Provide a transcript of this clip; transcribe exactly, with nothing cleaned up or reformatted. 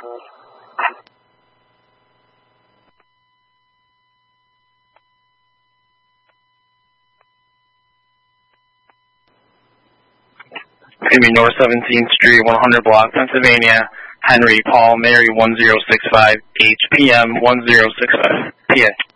It's going to be North seventeenth Street, one hundred block, Pennsylvania, Henry, Paul, Mary, one zero six five, H P M one zero six five, P A.